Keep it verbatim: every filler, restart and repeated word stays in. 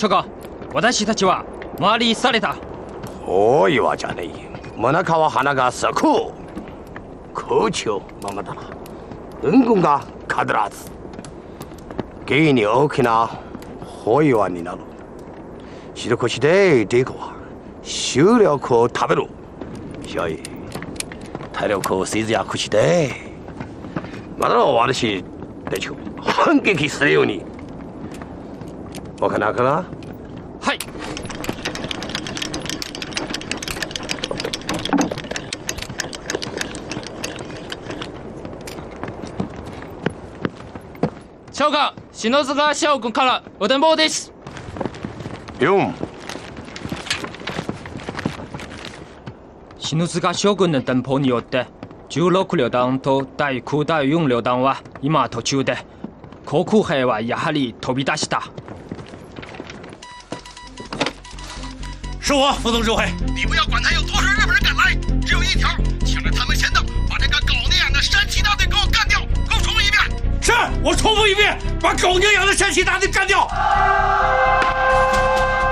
諸君、私たちは回りされた。 大岩じゃねえ。真川花が咲く。空中ままだ。運軍が必ず。芸に大きな大岩になる。白腰でデコは収力を食べる。所以体力を節約して、まだ私たちを反撃するように。わかなかな？ はい。将軍、篠塚将軍からお電報です。 よん。 篠塚将軍の電報によってじゅうろく旅団とだいきゅうだいよん旅団は今途中で、航空兵はやはり飛び出した。 是我，副总指挥。 你不要管他有多少日本人赶来，只有一条，抢在他们先到，把这个狗那样的山崎大队给我干掉！给我重复一遍。 是，我重复一遍，把狗娘养的山崎大队干掉。